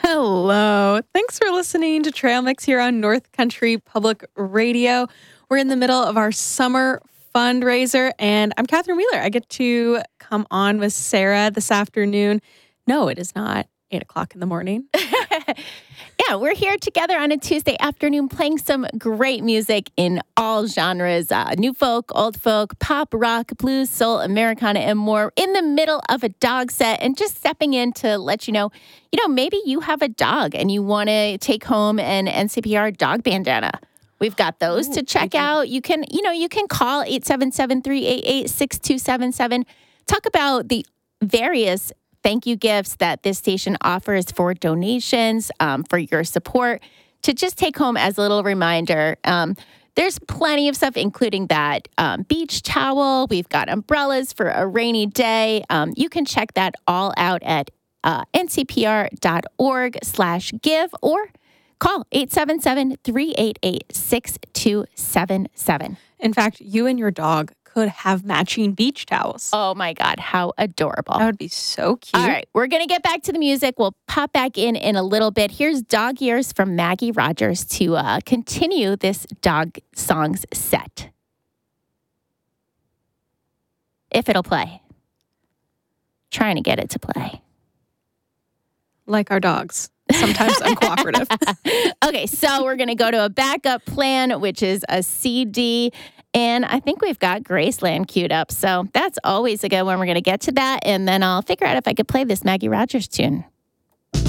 Hello. Thanks for listening to Trail Mix here on North Country Public Radio. We're in the middle of our summer fundraiser, and I'm Catherine Wheeler. I get to come on with Sarah this afternoon. No, it is not 8 o'clock in the morning. Yeah, we're here together on a Tuesday afternoon playing some great music in all genres, new folk, old folk, pop, rock, blues, soul, Americana, and more in the middle of a dog set and just stepping in to let you know, maybe you have a dog and you want to take home an NCPR dog bandana. We've got those to check out. You can call 877-388-6277. Talk about the various thank you gifts that this station offers for donations, for your support, to just take home as a little reminder. There's plenty of stuff, including that beach towel. We've got umbrellas for a rainy day. You can check that all out at ncpr.org/give or call 877-388-6277. In fact, you and your dog could have matching beach towels. Oh my God, how adorable. That would be so cute. All right, we're going to get back to the music. We'll pop back in a little bit. Here's Dog Years from Maggie Rogers to continue this dog songs set. If it'll play. Trying to get it to play. Like our dogs. Sometimes uncooperative. Okay, so we're going to go to a backup plan, which is a CD. And I think we've got Graceland queued up. So that's always a good one. We're going to get to that. And then I'll figure out if I could play this Maggie Rogers tune.